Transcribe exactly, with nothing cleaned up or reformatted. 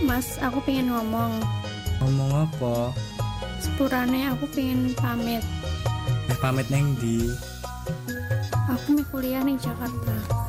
Mas, aku pengen ngomong. Ngomong apa? Sepurane aku pengen pamit. Eh pamit neng di. Aku mau kuliah ning Jakarta.